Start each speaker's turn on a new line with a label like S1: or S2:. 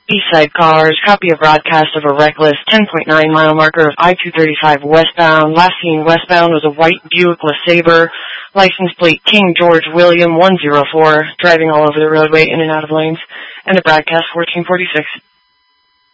S1: Eastside Cars, copy of broadcast of a reckless 10.9 mile marker of I-235 westbound. Last seen westbound was a white Buick LeSabre, license plate King George William 104, driving all over the roadway in and out of lanes, and a broadcast 1446.